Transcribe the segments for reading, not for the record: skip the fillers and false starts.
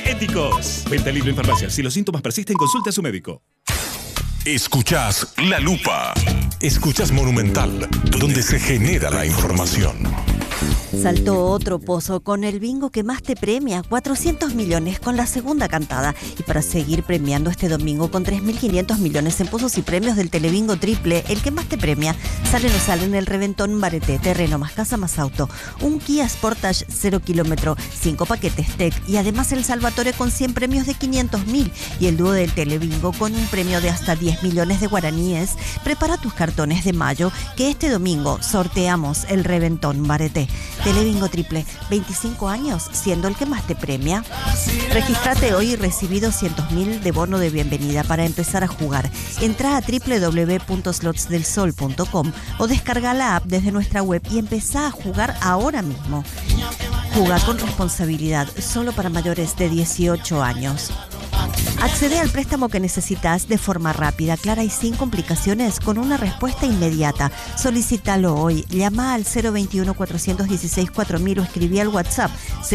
éticos. Venta libre en farmacias. Si los síntomas persisten, consulte a su médico. Escuchás La Lupa. Escuchás Monumental, donde se genera la información. Saltó otro pozo con el bingo que más te premia, 400 millones con la segunda cantada. Y para seguir premiando este domingo con 3.500 millones en pozos y premios del Telebingo Triple, el que más te premia, sale o no sale en el Reventón Bareté, terreno más casa más auto, un Kia Sportage 0 kilómetro, 5 paquetes Tech y además el Salvatore con 100 premios de 500.000 y el dúo del Telebingo con un premio de hasta 10 millones de guaraníes. Prepara tus cartones de mayo que este domingo sorteamos el Reventón Bareté. Telebingo Triple, 25 años siendo el que más te premia. Regístrate hoy y recibí 200.000 de bono de bienvenida para empezar a jugar. Entra a www.slotsdelsol.com o descarga la app desde nuestra web y empezá a jugar ahora mismo. Juga con responsabilidad, solo para mayores de 18 años. Accede al préstamo que necesitas de forma rápida, clara y sin complicaciones con una respuesta inmediata. Solicítalo hoy. Llama al 021-416-4000 o escribí al WhatsApp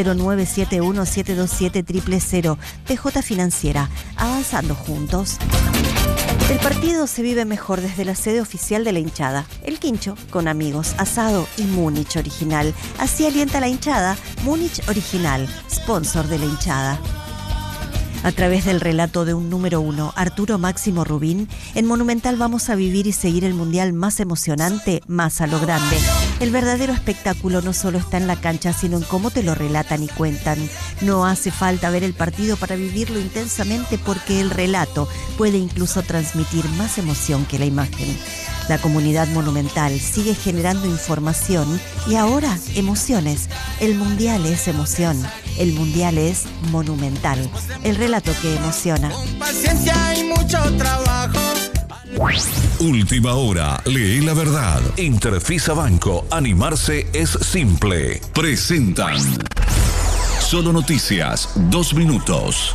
0971-727-000. PJ Financiera. Avanzando juntos. El partido se vive mejor desde la sede oficial de la hinchada. El Quincho, con amigos, asado y Múnich original. Así alienta la hinchada. Múnich original, sponsor de la hinchada. A través del relato de un número uno, Arturo Máximo Rubín, en Monumental vamos a vivir y seguir el mundial más emocionante, más a lo grande. El verdadero espectáculo no solo está en la cancha, sino en cómo te lo relatan y cuentan. No hace falta ver el partido para vivirlo intensamente porque el relato puede incluso transmitir más emoción que la imagen. La comunidad Monumental sigue generando información y ahora emociones. El mundial es emoción. El mundial es Monumental. El relato que emociona. Con paciencia y mucho trabajo. Última hora, lee la verdad. Interfisa Banco, animarse es simple. Presentan Solo Noticias, 2 minutos.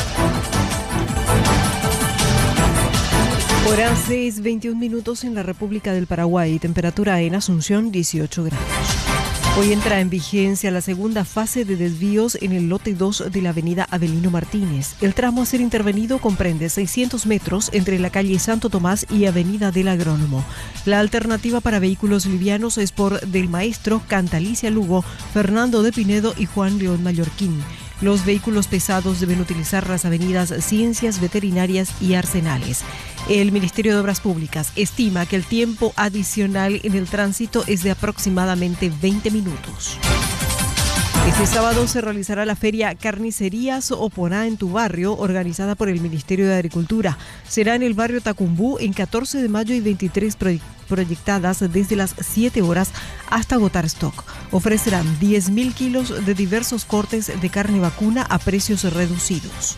Hora 6:21 minutos en la República del Paraguay. Temperatura en Asunción 18 grados. Hoy entra en vigencia la segunda fase de desvíos en el lote 2 de la avenida Avelino Martínez. El tramo a ser intervenido comprende 600 metros entre la calle Santo Tomás y avenida del Agrónomo. La alternativa para vehículos livianos es por Del Maestro, Cantalicia Lugo, Fernando de Pinedo y Juan León Mallorquín. Los vehículos pesados deben utilizar las avenidas Ciencias, Veterinarias y Arsenales. El Ministerio de Obras Públicas estima que el tiempo adicional en el tránsito es de aproximadamente 20 minutos. Este sábado se realizará la feria Carnicerías Oponá en tu barrio, organizada por el Ministerio de Agricultura. Será en el barrio Tacumbú en 14 de mayo y 23 proyectadas desde las 7 horas hasta agotar stock. Ofrecerán 10.000 kilos de diversos cortes de carne vacuna a precios reducidos.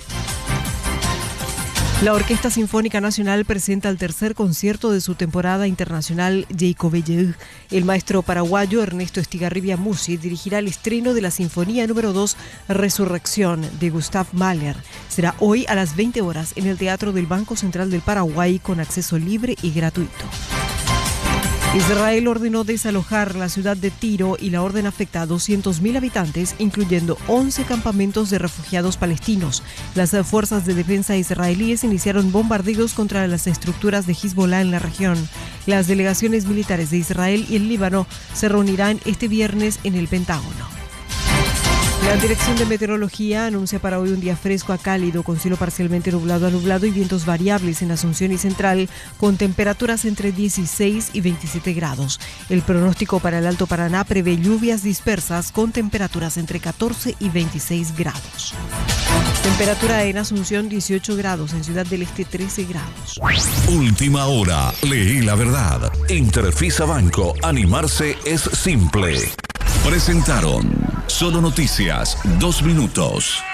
La Orquesta Sinfónica Nacional presenta el tercer concierto de su temporada internacional Jacob Belleux. El maestro paraguayo Ernesto Estigarribia Musi dirigirá el estreno de la Sinfonía número 2 Resurrección de Gustav Mahler. Será hoy a las 20 horas en el Teatro del Banco Central del Paraguay con acceso libre y gratuito. Israel ordenó desalojar la ciudad de Tiro y la orden afecta a 200.000 habitantes, incluyendo 11 campamentos de refugiados palestinos. Las fuerzas de defensa israelíes iniciaron bombardeos contra las estructuras de Hezbollah en la región. Las delegaciones militares de Israel y el Líbano se reunirán este viernes en el Pentágono. La Dirección de Meteorología anuncia para hoy un día fresco a cálido, con cielo parcialmente nublado a nublado y vientos variables en Asunción y Central, con temperaturas entre 16 y 27 grados. El pronóstico para el Alto Paraná prevé lluvias dispersas con temperaturas entre 14 y 26 grados. Temperatura en Asunción 18 grados, en Ciudad del Este 13 grados. Última hora, lee la verdad. Interfisa Banco, animarse es simple. Presentaron Solo Noticias, 2 minutos.